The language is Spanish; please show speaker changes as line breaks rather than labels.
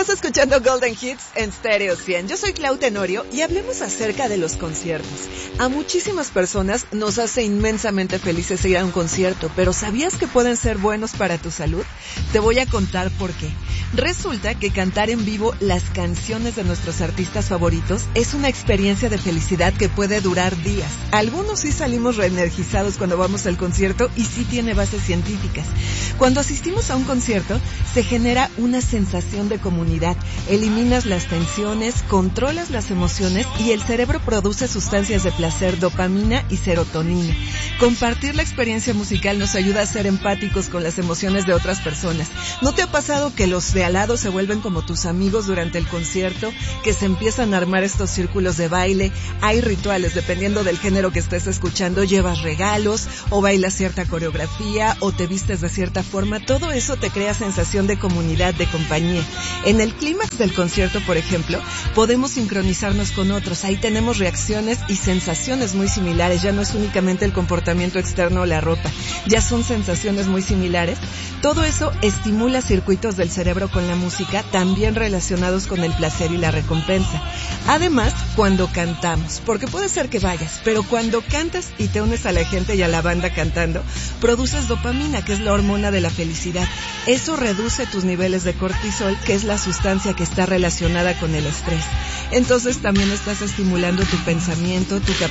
Estás escuchando Golden Hits en Stereo 100. Yo soy Clau Tenorio y hablemos acerca de los conciertos. A muchísimas personas nos hace inmensamente felices ir a un concierto, pero ¿sabías que pueden ser buenos para tu salud? Te voy a contar por qué. Resulta que cantar en vivo las canciones de nuestros artistas favoritos es una experiencia de felicidad que puede durar días. Algunos sí salimos reenergizados cuando vamos al concierto y sí tiene bases científicas. Cuando asistimos a un concierto, se genera una sensación de comunidad, eliminas las tensiones, controlas las emociones y el cerebro produce sustancias de placer, dopamina y serotonina. Compartir la experiencia musical nos ayuda a ser empáticos con las emociones de otras personas. ¿No te ha pasado que los de al lado se vuelven como tus amigos durante el concierto? Que se empiezan a armar estos círculos de baile, hay rituales dependiendo del género que estés escuchando, llevas regalos o bailas cierta coreografía o te vistes de cierta forma, todo eso te crea sensación de comunidad, de compañía. En el clímax del concierto, por ejemplo, podemos sincronizarnos con otros, ahí tenemos reacciones y sensaciones muy similares, ya no es únicamente el comportamiento externo o la ropa, ya son sensaciones muy similares. Todo eso estimula circuitos del cerebro con la música, también relacionados con el placer y la recompensa. Además, cuando cantamos, porque puede ser que vayas, pero cuando cantas y te unes a la gente y a la banda cantando, produces dopamina, que es la hormona de la felicidad. Eso reduce tus niveles de cortisol, que es la sustancia que está relacionada con el estrés. Entonces también estás estimulando tu pensamiento, tu capacidad